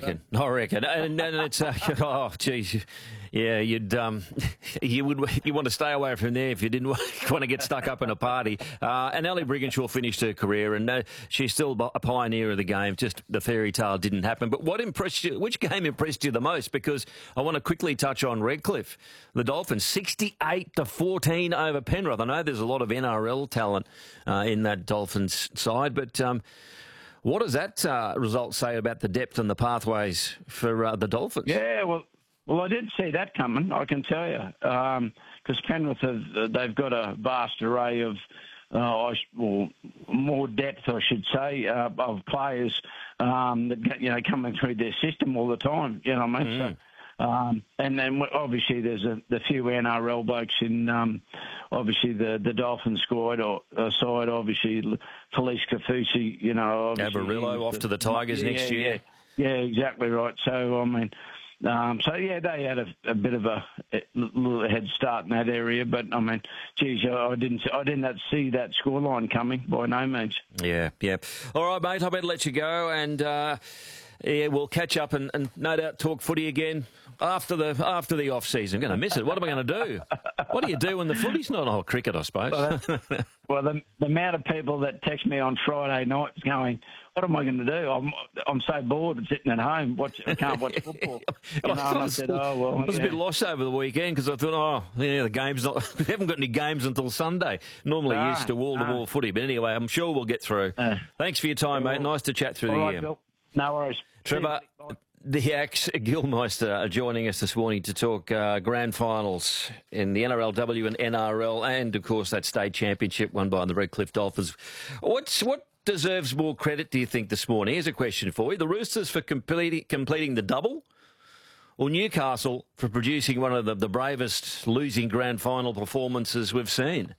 reckon. And it's oh, geez, yeah, you want to stay away from there if you didn't want to get stuck up in a party. And Ellie Brigginshaw finished her career, and she's still a pioneer of the game. Just the fairy tale didn't happen. But what impressed you? Which game impressed you the most? Because I want to quickly touch on Redcliffe, the Dolphins, 68-14 over Penrith. I know there's a lot of NRL talent in that Dolphins side, but what does that result say about the depth and the pathways for the Dolphins? Yeah, well, I did see that coming, I can tell you, because Penrith they've got a vast array of, more depth, I should say, of players that coming through their system all the time. You know what I mean? So, and then obviously there's the few NRL blokes in obviously the Dolphin squad or side. Obviously Felice Kafusi, Avarillo off to the Tigers next year. Yeah, exactly right. So I mean. They had a bit of a little head start in that area, but I mean, geez, I didn't see that scoreline coming by no means. Yeah. All right, mate, I better let you go, and we'll catch up and no doubt talk footy again after the off season. I'm going to miss it. What am I going to do? What do you do when the footy's not? Oh, cricket, I suppose. Well, the amount of people that text me on Friday nights going, what am I going to do? I'm so bored of sitting at home. I can't watch football. I said, I was a bit lost over the weekend because I thought, the game's not. We haven't got any games until Sunday. Normally used to wall-to-wall footy, but anyway, I'm sure we'll get through. Thanks for your time, mate. Nice to chat through the year. Bill. No worries. Trevor, the Gilmeister joining us this morning to talk grand finals in the NRLW and NRL, and of course that state championship won by the Redcliffe Dolphins. What deserves more credit, do you think, this morning? Here's a question for you. The Roosters for completing the double, or Newcastle for producing one of the bravest losing grand final performances we've seen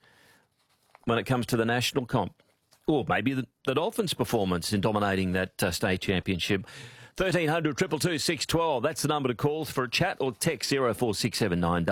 when it comes to the national comp? Or maybe the Dolphins' performance in dominating that state championship. 1300 222 612. That's the number to call for a chat or text 0467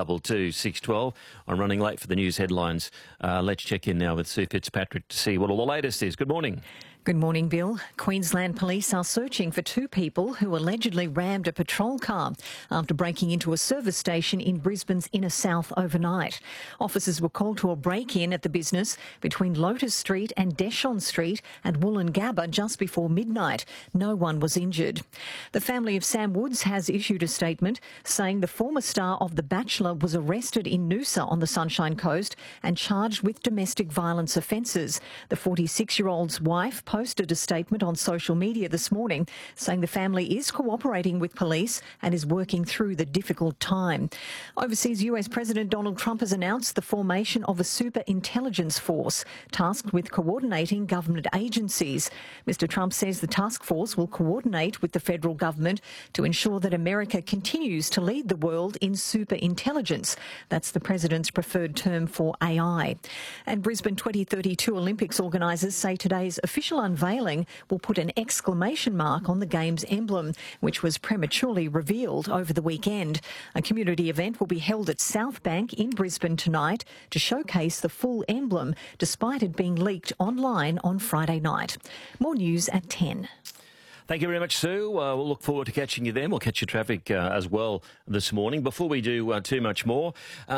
612. I'm running late for the news headlines. Let's check in now with Sue Fitzpatrick to see what all the latest is. Good morning. Good morning, Bill. Queensland police are searching for two people who allegedly rammed a patrol car after breaking into a service station in Brisbane's inner south overnight. Officers were called to a break-in at the business between Lotus Street and Deschon Street at Woolloongabba just before midnight. No one was injured. The family of Sam Woods has issued a statement saying the former star of The Bachelor was arrested in Noosa on the Sunshine Coast and charged with domestic violence offences. The 46-year-old's wife posted a statement on social media this morning saying the family is cooperating with police and is working through the difficult time. Overseas, US President Donald Trump has announced the formation of a super intelligence force tasked with coordinating government agencies. Mr. Trump says the task force will coordinate with the federal government to ensure that America continues to lead the world in super intelligence. That's the president's preferred term for AI. And Brisbane 2032 Olympics organisers say today's official unveiling will put an exclamation mark on the game's emblem, which was prematurely revealed over the weekend. A community event will be held at South Bank in Brisbane tonight to showcase the full emblem, despite it being leaked online on Friday night. More news at 10. Thank you very much, Sue. We'll look forward to catching you then. We'll catch your traffic as well this morning. Before we do too much more,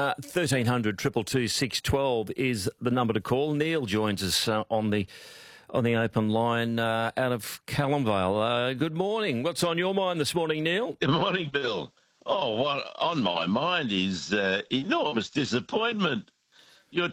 1300 222 612 is the number to call. Neil joins us on the open line out of Callumvale. Good morning. What's on your mind this morning, Neil? Good morning, Bill. Oh, what on my mind is enormous disappointment. You're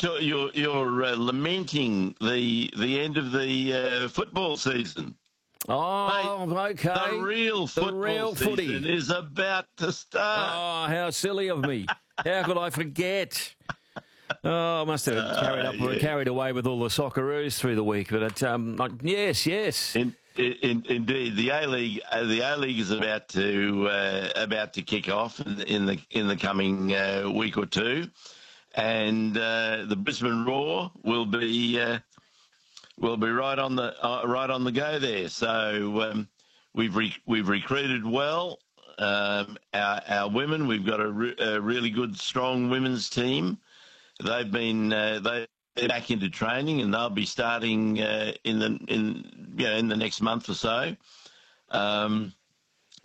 lamenting the end of the football season. Oh, okay. The real football season is about to start. Oh, how silly of me. How could I forget? Oh, I must have carried away with all the Socceroos through the week. But yes. Indeed, the A-League is about to kick off in the coming week or two, and the Brisbane Roar will be right on the go there. So we've recruited well. Our women, we've got a really good, strong women's team. They've been they're back into training, and they'll be starting in the next month or so.